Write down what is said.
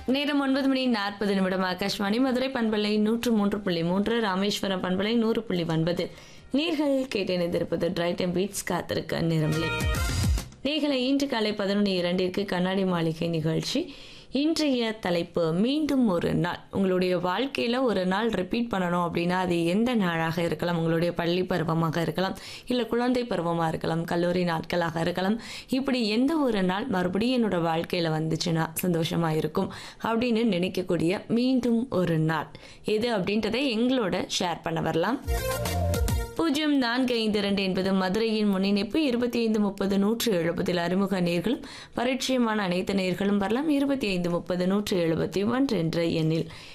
நேரம் 9:40 ஆகாஷ்வாணி மதுரை பண்பலை 103.3 ராமேஸ்வரம் பண்பலை 100.9 நீர்கள் கேட்டிருப்பது ட்ரை டைம் பீட்ஸ் காத்திருக்க நேரமில்லை. நீர்களை இன்று காலை 11:02 கண்ணாடி மாளிகை நிகழ்ச்சி. இன்றைய தலைப்பு மீண்டும் ஒரு நாள். உங்களுடைய வாழ்க்கையில் ஒரு நாள் ரிப்பீட் பண்ணணும் அப்படின்னா அது எந்த நாளாக இருக்கலாம்? உங்களுடைய பள்ளி பருவமாக இருக்கலாம், இல்லை குழந்தை பருவமாக இருக்கலாம், கல்லூரி நாட்களாக இருக்கலாம். இப்படி எந்த ஒரு நாள் மறுபடியும் என்னோட வாழ்க்கையில் வந்துச்சுன்னா சந்தோஷமாக இருக்கும் அப்படின்னு நினைக்கக்கூடிய மீண்டும் ஒரு நாள் எது அப்படின்றதை எங்களோட ஷேர் பண்ண வரலாம். 0452 என்பது மதுரையின் முன்னிணைப்பு. 2530-170 அறிமுக நேர்களும் பரிச்சயமான அனைத்து நேர்களும் வரலாம். 2530-171 என்ற எண்ணில்